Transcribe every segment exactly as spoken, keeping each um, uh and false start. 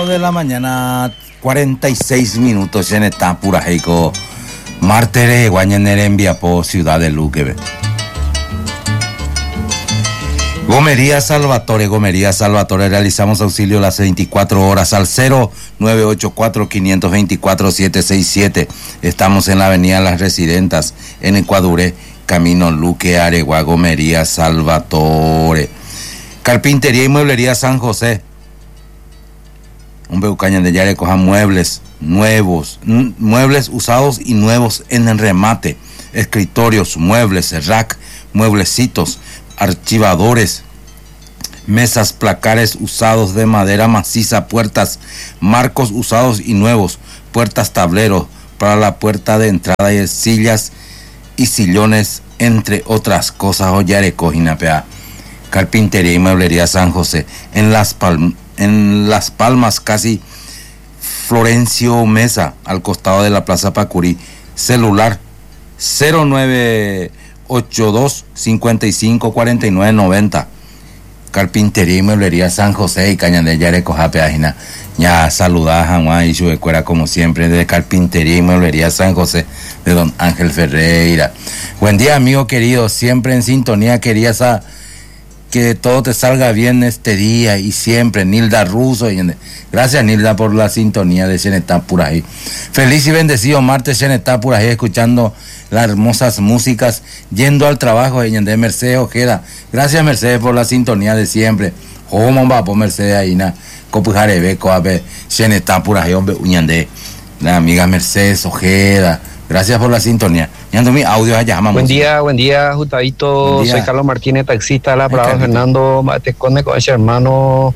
de la mañana, cuarenta y seis minutos en esta pura heico. Martere, Guañenere, Enviapo, Ciudad de Luque. Gomería Salvatore, Gomería Salvatore, realizamos auxilio las veinticuatro horas al cero nueve ocho cuatro, cinco dos cuatro, siete seis siete. Estamos en la avenida Las Residentas, en Ecuadure, camino Luque, Aregua, Gomería Salvatore. Carpintería y Mueblería San José. Un beucaña de Yare coja muebles nuevos, n- muebles usados y nuevos en el remate, escritorios, muebles, rack, mueblecitos, archivadores, mesas, placares usados de madera maciza, puertas, marcos usados y nuevos, puertas, tableros para la puerta de entrada y sillas y sillones, entre otras cosas. Oyare cojinapea. Carpintería y Mueblería San José, en Las Palmas, en Las Palmas, casi Florencio Mesa, al costado de la Plaza Pacurí. Celular cero nueve ocho dos, cinco cinco, cuatro nueve nueve cero. Carpintería y Mueblería San José y Cañandé Yareco Japeágina. Ya saludar a Juan y su escuela como siempre de Carpintería y Mueblería San José de don Ángel Ferreira. Buen día, amigo querido, siempre en sintonía. Quería esa que todo te salga bien este día y siempre. Nilda Russo. Gracias, Nilda, por la sintonía de Xenetá por ahí. Feliz y bendecido martes, Xenetá por ahí, escuchando las hermosas músicas, yendo al trabajo de Mercedes Ojeda. Gracias, Mercedes, por la sintonía de siempre. ¿Cómo va por Mercedes ahí? Na Copujarebeco, a ver, Xenetá por ahí, hombre, uñande. La amiga Mercedes Ojeda. Gracias por la sintonía. Yando mi audio allá, mamá. Buen día, buen día, Justadito. Buen día. Soy Carlos Martínez, taxista de la Prado. Fernando Matecone con ese hermano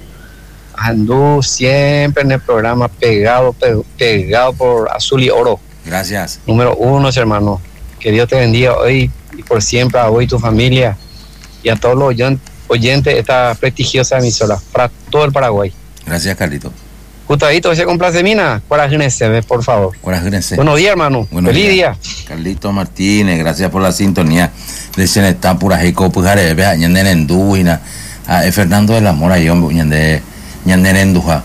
Andú, siempre en el programa, pegado, pe, pegado por Azul y Oro. Gracias. Número uno, ese hermano. Que Dios te bendiga hoy y por siempre, a vos y tu familia y a todos los oyentes de esta prestigiosa emisora para todo el Paraguay. Gracias, Carlito. Justadito, ese complace mina, cuarajínese, por favor. Cuarajínese. Buenos días, hermano. Buenos Feliz días. día. Carlito Martínez, gracias por la sintonía de Xenetá por ahí, Copujarebe, Ñandén Endúina, a Fernando del Amor, ahí, hombre, Ñandén, Ñandén Enduja.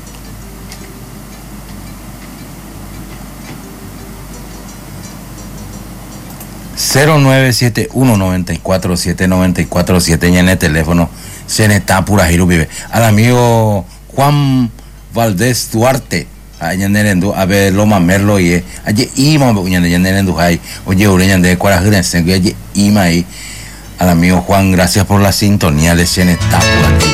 cero nueve siete uno, nueve cuatro siete, nueve cuatro siete en el teléfono Xenetá por ahí, vive. Al amigo Juan Valdés Duarte, a ver, Loma Merlo y allí ima, oye, ureñan de Cuarajense, que allí ima ahí. Al amigo Juan, gracias por la sintonía de Xenetá por aquí.